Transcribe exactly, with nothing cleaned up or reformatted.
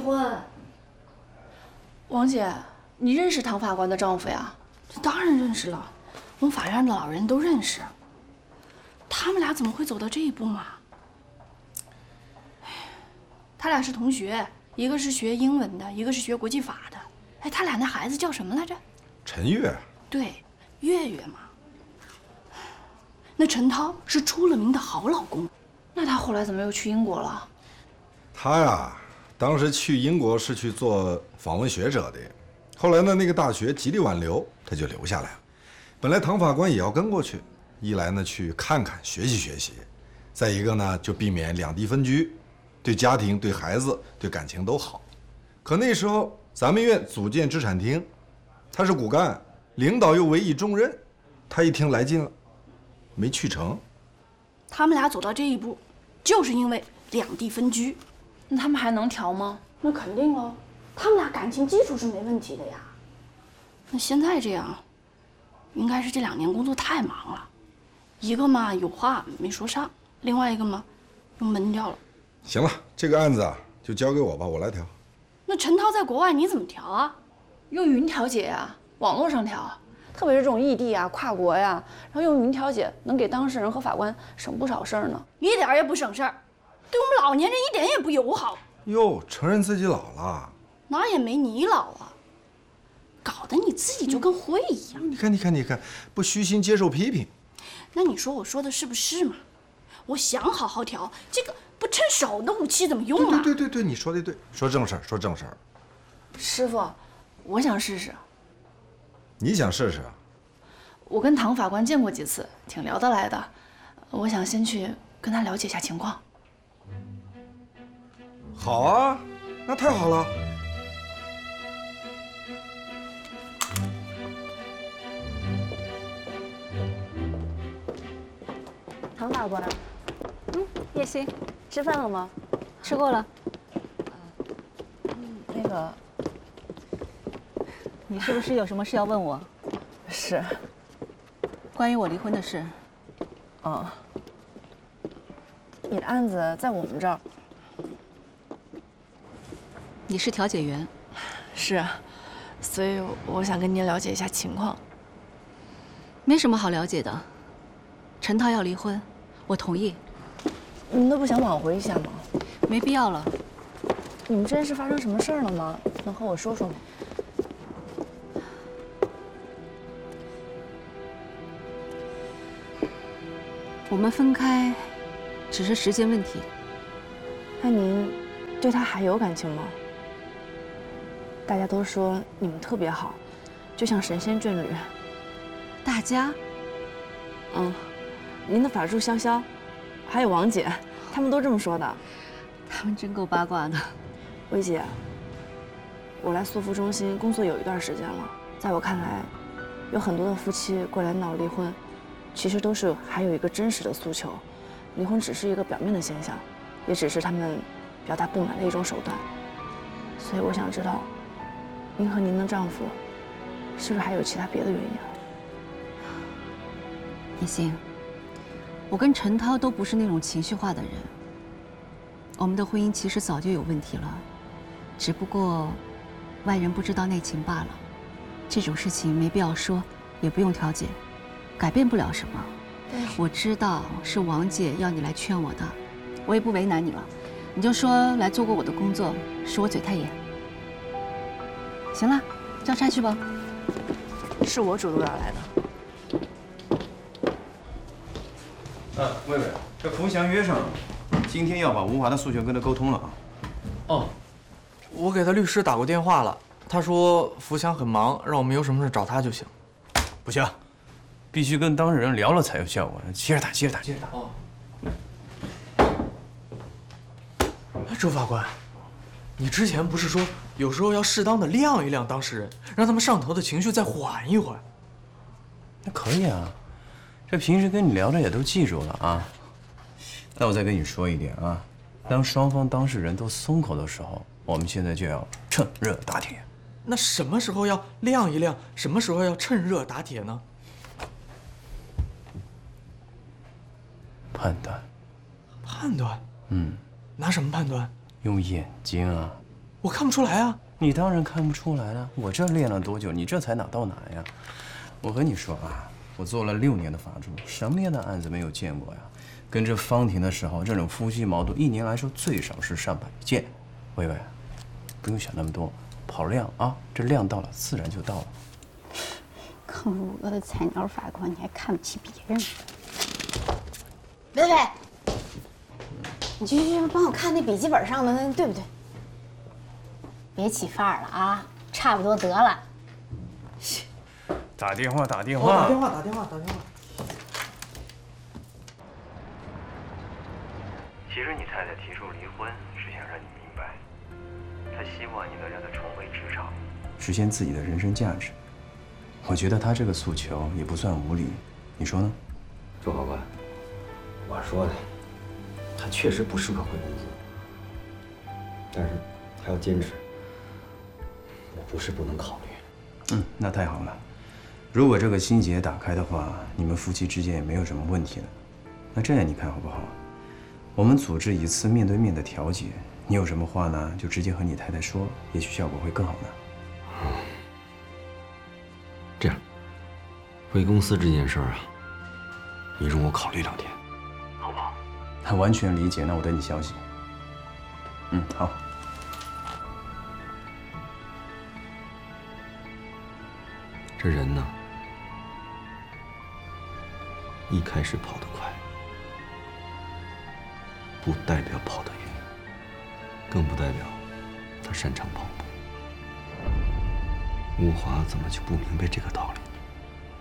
婚。 王姐，你认识唐法官的丈夫呀？ 这当然认识了，我们法院的老人都认识。他们俩怎么会走到这一步嘛？他俩是同学，一个是学英文的，一个是学国际法的。哎，他俩那孩子叫什么来着？ 陈月。对， 月月嘛。那陈涛是出了名的好老公， 那他后来怎么又去英国了？ 他呀，当时去英国是去做访问学者的，后来呢，那个大学极力挽留，他就留下来了。本来唐法官也要跟过去，一来呢去看看学习学习，再一个呢就避免两地分居，对家庭、对孩子、对感情都好。可那时候咱们院组建制产厅，他是骨干，领导又委以重任，他一听来劲了，没去成。 他们俩走到这一步，就是因为两地分居。 那他们还能调吗？ 那肯定喽，他们俩感情基础是没问题的呀。那现在这样，应该是这两年工作太忙了，一个嘛有话没说上，另外一个嘛又闷掉了。 行了，这个案子啊就交给我吧，我来调。 那陈涛在国外你怎么调啊？ 用云调解呀，网络上调。特别是这种异地啊、跨国呀，然后用云调解，能给当事人和法官省不少事儿呢。 一点也不省事儿，对我们老年人一点也不友好。 哟，承认自己老了？ 哪也没你老啊，搞得你自己就跟灰一样。 你看，你看，你看，不虚心接受批评。 那你说我说的是不是嘛？我想好好调，这个不趁手的武器怎么用啊？ 对对对对，你说的对，说正事儿，说正事儿。 师傅，我想试试。 你想试试？ 我跟唐法官见过几次，挺聊得来的。我想先去跟他了解一下情况。 好啊，那太好了。 唐法官，嗯，叶欣，吃饭了吗？吃过了。嗯，那个，你是不是有什么事要问我？ 是。 关于我离婚的事。 哦。你的案子在我们这儿。 你是调解员。 是，所以我想跟您了解一下情况。 没什么好了解的。陈涛要离婚，我同意。 你们都不想挽回一下吗？ 没必要了。 你们之间是发生什么事儿了吗？能和我说说吗？ 我们分开，只是时间问题。 那您对他还有感情吗？大家都说你们特别好，就像神仙眷侣。 大家？ 嗯，您的法助潇潇，还有王姐，他们都这么说的。 他们真够八卦的。 薇姐，我来诉服中心工作有一段时间了，在我看来，有很多的夫妻过来闹离婚，其实都是还有一个真实的诉求，离婚只是一个表面的现象，也只是他们表达不满的一种手段。所以我想知道，您和您的丈夫，是不是还有其他别的原因啊？ 叶欣，我跟陈涛都不是那种情绪化的人，我们的婚姻其实早就有问题了，只不过外人不知道内情罢了。这种事情没必要说，也不用调解，改变不了什么。我知道是王姐要你来劝我的，我也不为难你了，你就说来做过我的工作，是我嘴太严。行了，交差去吧。 是我主动要来的。 啊，魏魏，这冯翔约上了，今天要把吴华的诉求跟他沟通了啊。 哦，我给他律师打过电话了，他说福祥很忙，让我们有什么事找他就行。 不行，必须跟当事人聊了才有效果。接着打，接着打，接着打。 哦。周法官，你之前不是说有时候要适当的晾一晾当事人，让他们上头的情绪再缓一缓？ 那可以啊。这平时跟你聊的也都记住了啊。那我再跟你说一点啊，当双方当事人都松口的时候，我们现在就要趁热打铁。 那什么时候要晾一晾，什么时候要趁热打铁呢？ 判断。 判断？ 嗯。 拿什么判断？ 用眼睛啊。 我看不出来啊。 你当然看不出来了，我这练了多久，你这才哪到哪呀？我和你说啊，我做了六年的法助，什么样的案子没有见过呀？跟着方婷的时候，这种夫妻矛盾一年来说最少是上百件。薇薇，不用想那么多，跑量啊，这量到了自然就到了。 刚入阁的菜鸟法官，你还看不起别人？薇薇，你去去帮我看那笔记本上的那对不对？别起范儿了啊，差不多得了。 打电话，打电话， 打电话，打电话，打电话。 其实你太太提出离婚是想让你明白，她希望你能让她重回职场，实现自己的人生价值。我觉得她这个诉求也不算无理，你说呢？ 周法官，我说的，她确实不适合回公司，但是她要坚持，我不是不能考虑。 嗯，那太好了。如果这个心结打开的话，你们夫妻之间也没有什么问题了。那这样你看好不好？我们组织一次面对面的调解，你有什么话呢，就直接和你太太说，也许效果会更好呢。 嗯，这样，回公司这件事儿啊，你容我考虑两天，好不好？ 他完全理解，那我等你消息。嗯，好。 这人呢，一开始跑得快，不代表跑得远，更不代表他擅长跑步。吴华怎么就不明白这个道理？